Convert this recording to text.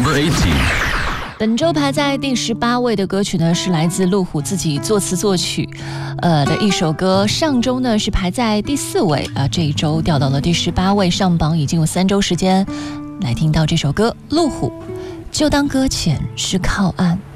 Number 18。 本周排在第18位的歌曲呢，是来自陆虎自己作词作曲的一首歌。上周呢是排在第4位这一周掉到了第18位，上榜已经有3周时间。来听到这首歌，陆虎就当搁浅是靠岸。